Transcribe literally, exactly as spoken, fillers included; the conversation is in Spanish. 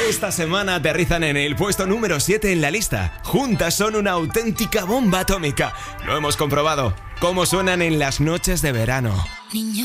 Esta semana aterrizan en el puesto número siete en la lista. Juntas son una auténtica bomba atómica. Lo hemos comprobado. Cómo suenan en las noches de verano. Niño.